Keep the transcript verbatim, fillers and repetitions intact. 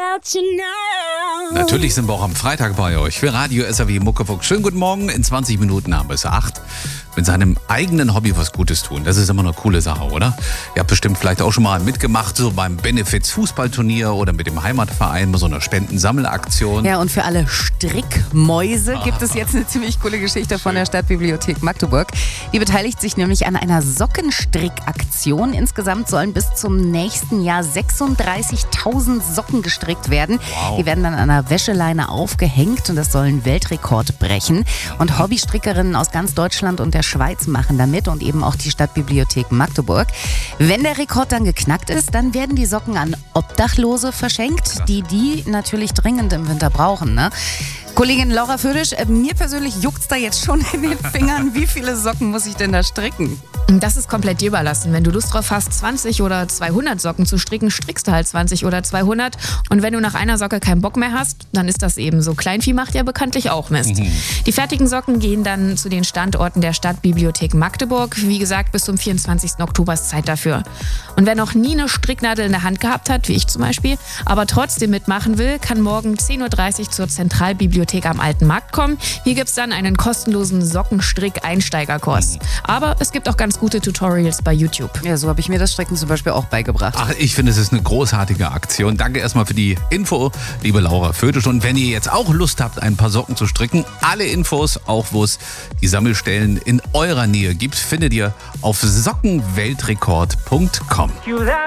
without you now. Natürlich sind wir auch am Freitag bei euch für Radio S R W Muckefuck. Schönen guten Morgen, in zwanzig Minuten haben wir es acht. Mit seinem eigenen Hobby was Gutes tun, das ist immer eine coole Sache, oder? Ihr habt bestimmt vielleicht auch schon mal mitgemacht, so beim Benefits-Fußballturnier oder mit dem Heimatverein bei so einer Spendensammelaktion. Ja, und für alle Strickmäuse gibt es jetzt eine ziemlich coole Geschichte von der Stadtbibliothek Magdeburg. Die beteiligt sich nämlich an einer Sockenstrickaktion. Insgesamt sollen bis zum nächsten Jahr sechsunddreißigtausend Socken gestrickt werden. Wow. Die werden dann an einer Wäscheleine aufgehängt und das soll einen Weltrekord brechen. Und Hobbystrickerinnen aus ganz Deutschland und der Schweiz machen damit und eben auch die Stadtbibliothek Magdeburg. Wenn der Rekord dann geknackt ist, dann werden die Socken an Obdachlose verschenkt, die die natürlich dringend im Winter brauchen, ne? Kollegin Laura Födisch, äh, mir persönlich juckt's da jetzt schon in den Fingern. Wie viele Socken muss ich denn da stricken? Das ist komplett dir überlassen. Wenn du Lust drauf hast, zwanzig oder zweihundert Socken zu stricken, strickst du halt zwanzig oder zweihundert. Und wenn du nach einer Socke keinen Bock mehr hast, dann ist das eben so. Kleinvieh macht ja bekanntlich auch Mist. Mhm. Die fertigen Socken gehen dann zu den Standorten der Stadtbibliothek Magdeburg. Wie gesagt, bis zum vierundzwanzigsten Oktober ist Zeit dafür. Und wer noch nie eine Stricknadel in der Hand gehabt hat, wie ich zum Beispiel, aber trotzdem mitmachen will, kann morgen zehn Uhr dreißig zur Zentralbibliothek am Alten Markt kommen. Hier gibt es dann einen kostenlosen Sockenstrick-Einsteigerkurs. Aber es gibt auch ganz gute Tutorials bei YouTube. Ja, so habe ich mir das Stricken zum Beispiel auch beigebracht. Ach, ich finde, es ist eine großartige Aktion. Danke erstmal für die Info, liebe Laura Födisch. Und wenn ihr jetzt auch Lust habt, ein paar Socken zu stricken, alle Infos, auch wo es die Sammelstellen in eurer Nähe gibt, findet ihr auf sockenweltrekord punkt com.